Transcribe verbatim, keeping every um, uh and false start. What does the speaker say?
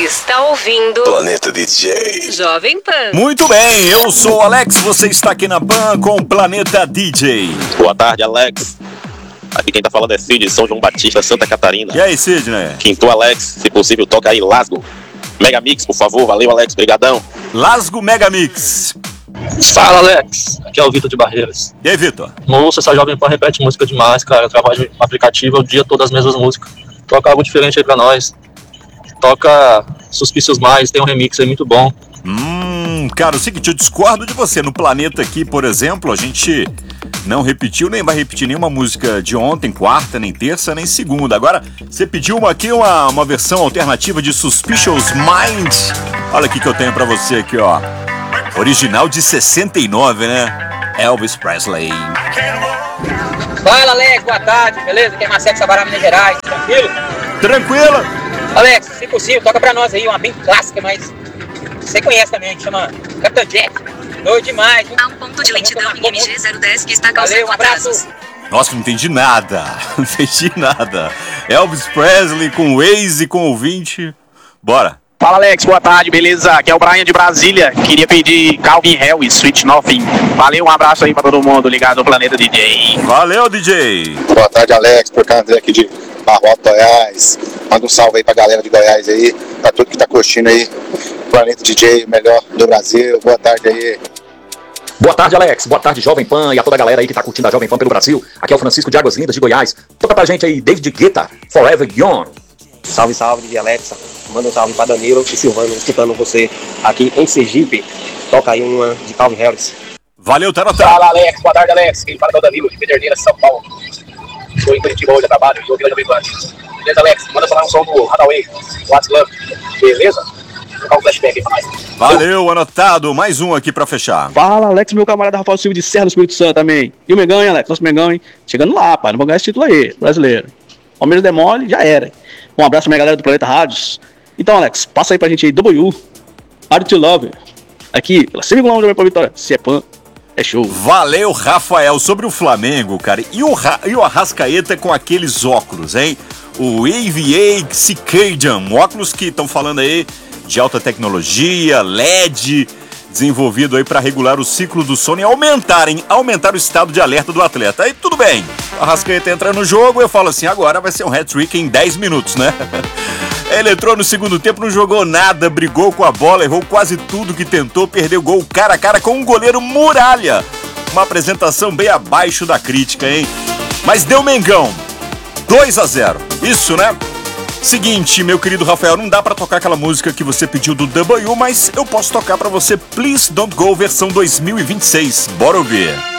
está ouvindo Planeta D J Jovem Pan. Muito bem, eu sou o Alex, você está aqui na Pan com o Planeta D J. Boa tarde, Alex. Aqui quem tá falando é Cid, São João Batista, Santa Catarina. E aí, Sidney? Quinto Alex, se possível, toca aí Lasgo Megamix, por favor. Valeu, Alex, brigadão. Lasgo Megamix. Fala, Alex. Aqui é o Vitor de Barreiras. E aí, Vitor? Moça, essa Jovem Pan repete música demais, cara. Eu trabalho de aplicativo o dia todo as mesmas músicas. Toca algo diferente aí pra nós. Toca Suspícios Mais, tem um remix aí muito bom. Hum, cara, é o seguinte, eu discordo de você. No Planeta aqui, por exemplo, a gente não repetiu, nem vai repetir nenhuma música de ontem, quarta, nem terça, nem segunda. Agora, você pediu uma aqui, uma, uma versão alternativa de Suspicious Mind. Olha aqui que eu tenho pra você aqui, ó. Original de sessenta e nove, né? Elvis Presley. Fala, Alex, boa tarde, beleza? Aqui é Marcelo Sabará, Minas Gerais, tranquilo? Tranquilo? Alex, se possível, toca pra nós aí uma bem clássica, mas você conhece também, que chama Capitão Jack. Doido demais, hein? Há um ponto de lentidão em M G zero dez que está causando Valeu, um abraço. atrasos. Nossa, não entendi nada. Não entendi nada. Elvis Presley com Waze, com ouvinte. Bora. Fala, Alex, boa tarde, beleza? Aqui é o Brian de Brasília. Queria pedir Calvin Harris, Sweet Nothing. Valeu, um abraço aí pra todo mundo ligado no Planeta D J. Valeu, D J. Boa tarde, Alex, por cá, André aqui de Barroca, Goiás. Manda um salve aí pra galera de Goiás aí, pra tudo que tá curtindo aí. Planeta D J, o melhor do Brasil. Boa tarde aí. Boa tarde, Alex. Boa tarde, Jovem Pan e a toda a galera aí que tá curtindo a Jovem Pan pelo Brasil. Aqui é o Francisco de Águas Lindas de Goiás. Toca pra gente aí, David Guetta, Forever Young. Salve, salve, de Alexa. Manda um salve pra Danilo e Silvano, escutando você aqui em Sergipe. Toca aí uma de Calvin Harris. Valeu, tá anotado. Fala, Alex, boa tarde, Alex. Quem fala é o Danilo, de Pederneiras, São Paulo. Estou em Curitiba hoje, a trabalho, estou ouvindo a Jovem Pan. Beleza, Alex? Manda falar um som do Hadaway, What's Love. Beleza? Vou colocar um flashback aí pra nós. Valeu, anotado. Mais um aqui pra fechar. Fala, Alex, meu camarada Rafael Silva de Serra do Espírito Santo também. E o Megão, hein, Alex? Nosso Megão, hein? Chegando lá, pai. Não vou ganhar esse título aí, brasileiro. Palmeiras demole, já era. Um abraço pra minha galera do Planeta Rádios. Então, Alex, passa aí pra gente aí, W, Hard to Love. Aqui, pela cem vírgula um de pra Vitória. Se é Pan, é show. Valeu, Rafael. Sobre o Flamengo, cara. E o, Ra- e o Arrascaeta com aqueles óculos, hein? O A V A Cicadian. Óculos que estão falando aí de alta tecnologia, L E D, desenvolvido aí para regular o ciclo do sono e aumentarem, aumentar o estado de alerta do atleta. Aí tudo bem, o Arrascaeta entra no jogo, eu falo assim, agora vai ser um hat-trick em dez minutos, né? Ele entrou no segundo tempo, não jogou nada, brigou com a bola, errou quase tudo que tentou, perdeu gol cara a cara com um goleiro Muralha. Uma apresentação bem abaixo da crítica, hein? Mas deu Mengão, dois a zero, isso, né? Seguinte, meu querido Rafael, não dá pra tocar aquela música que você pediu do W, mas eu posso tocar pra você Please Don't Go versão dois mil e vinte e seis. Bora ouvir.